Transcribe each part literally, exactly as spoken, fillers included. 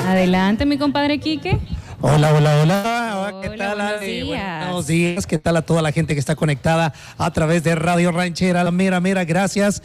Adelante, mi compadre Quique. Hola, hola, hola. ¿Qué Hola, tal? buenos Ale? días. Buenos días. ¿Qué tal a toda la gente que está conectada a través de Radio Ranchera? Mira, mira, gracias.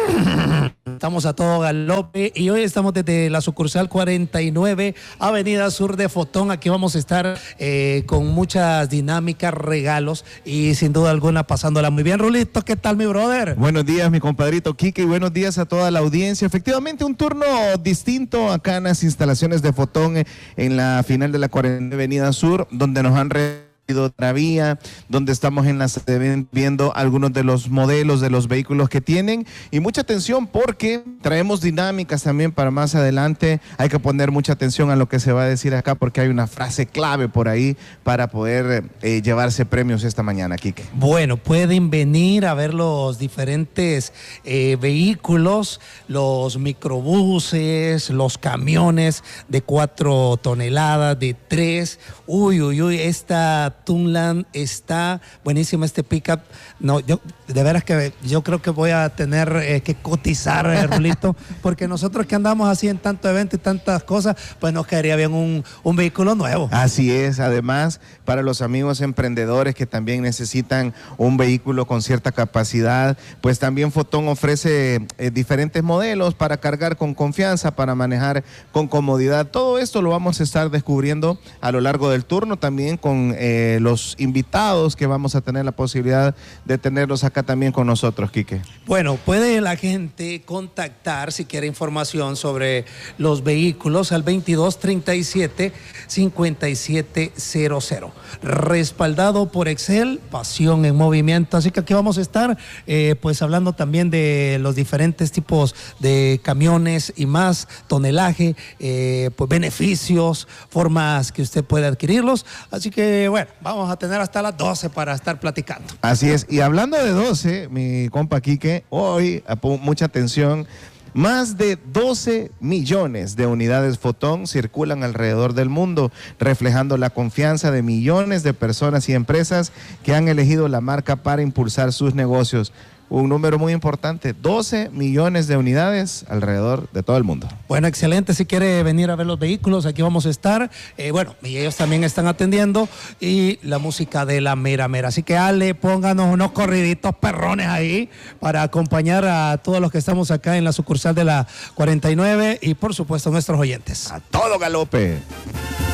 Estamos a todo galope y hoy estamos desde la sucursal cuarenta y nueve, Avenida Sur de Fotón. Aquí vamos a estar eh, con muchas dinámicas, regalos y sin duda alguna pasándola muy bien. Rulito, ¿qué tal, mi brother? Buenos días, mi compadrito Quique, y buenos días a toda la audiencia. Efectivamente, un turno distinto acá en las instalaciones de Fotón, eh, en la final de la cuarenta y nueve Avenida Sur, donde nos han recibido otra vía, donde estamos en las viendo algunos de los modelos de los vehículos que tienen, y mucha atención porque traemos dinámicas también para más adelante. Hay que poner mucha atención a lo que se va a decir acá porque hay una frase clave por ahí para poder eh, llevarse premios esta mañana, Quique. Bueno, pueden venir a ver los diferentes eh, vehículos, los microbuses, los camiones de cuatro toneladas, de tres. Uy, uy, uy, esta Tunland está buenísima, este pickup. No, yo de veras que yo creo que voy a tener eh, que cotizar, eh, Rulito, porque nosotros que andamos así en tanto evento y tantas cosas, pues nos caería bien un, un vehículo nuevo. Así es. Además, para los amigos emprendedores que también necesitan un vehículo con cierta capacidad, pues también Fotón ofrece eh, diferentes modelos para cargar con confianza, para manejar con comodidad. Todo esto lo vamos a estar descubriendo a lo largo del turno, también con eh, los invitados que vamos a tener la posibilidad de tenerlos acá también con nosotros, Quique. Bueno, puede la gente contactar si quiere información sobre los vehículos al veintidós treinta y siete cincuenta y siete cero cero. Respaldado por Excel, pasión en movimiento. Así que aquí vamos a estar eh, pues hablando también de los diferentes tipos de camiones y más, tonelaje, eh, pues beneficios, formas que usted puede adquirirlos. Así que bueno, vamos a tener hasta las doce para estar platicando. Así es. Y hablando de doce, mi compa Quique, hoy, mucha atención, más de doce millones de unidades Fotón circulan alrededor del mundo, reflejando la confianza de millones de personas y empresas que han elegido la marca para impulsar sus negocios. Un número muy importante, doce millones de unidades alrededor de todo el mundo. Bueno, excelente. Si quiere venir a ver los vehículos, aquí vamos a estar. Eh, bueno, y ellos también están atendiendo, y la música de la mera mera. Así que Ale, pónganos unos corriditos perrones ahí para acompañar a todos los que estamos acá en la sucursal de la cuarenta y nueve y por supuesto nuestros oyentes. A todo galope.